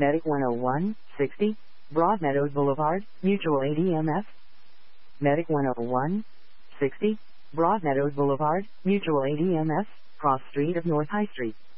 Medic 101, 60, Broadmeadows Boulevard, Mutual Aid EMS. Medic 101, 60, Broadmeadows Boulevard, Mutual Aid EMS, Cross Street of North High Street.